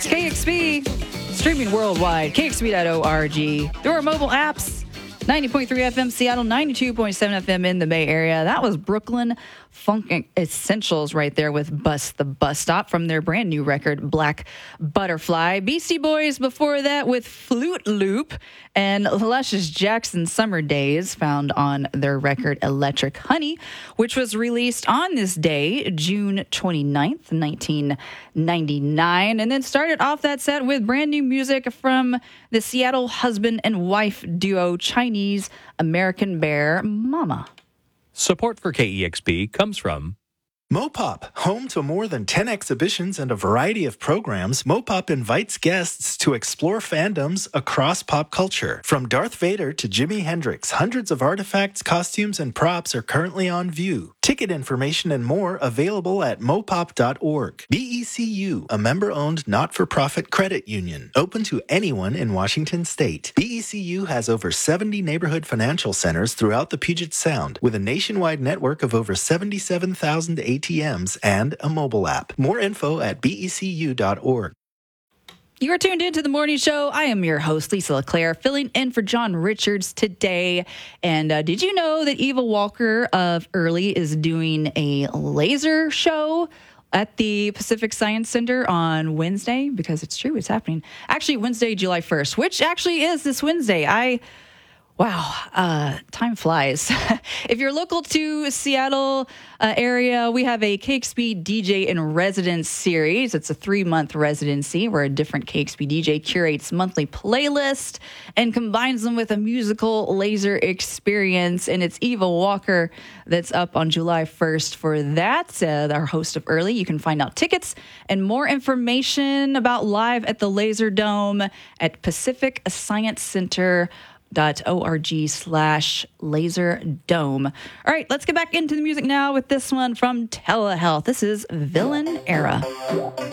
KXP, streaming worldwide, kxp.org. Through our mobile apps, 90.3 FM Seattle, 92.7 FM in the Bay Area. That was Brooklyn Funk Essentials right there with Bust the Bus Stop from their brand new record, Black Butterfly. Beastie Boys before that with Flute Loop, and Luscious Jackson Summer Days found on their record Electric Honey, which was released on this day, June 29th, 1999. And then started off that set with brand new music from the Seattle husband and wife duo Chinese American Bear Mama. Support for KEXP comes from Mopop, home to more than 10 exhibitions and a variety of programs. Mopop invites guests to explore fandoms across pop culture. From Darth Vader to Jimi Hendrix, hundreds of artifacts, costumes, and props are currently on view. Ticket information and more available at mopop.org. BECU, a member-owned not-for-profit credit union, open to anyone in Washington state. BECU has over 70 neighborhood financial centers throughout the Puget Sound, with a nationwide network of over 77,000 ATMs and a mobile app. More info at becu.org. You are tuned into the morning show. I am your host, Lisa LeClaire, filling in for John Richards today. And did you know that Eva Walker of Early is doing a laser show at the Pacific Science Center on Wednesday? Because it's true, it's happening. Actually, Wednesday, July 1st, which actually is this Wednesday. Wow, time flies. If you're local to Seattle area, we have a KXP DJ in Residence series. It's a 3-month residency where a different KXP DJ curates monthly playlist and combines them with a musical laser experience. And it's Eva Walker that's up on July 1st for that. Our host of Early. You can find out tickets and more information about Live at the Laser Dome at Pacific Science Center. .org/laserdome. All right, let's get back into the music now with this one from Telehealth. This is Villain Era.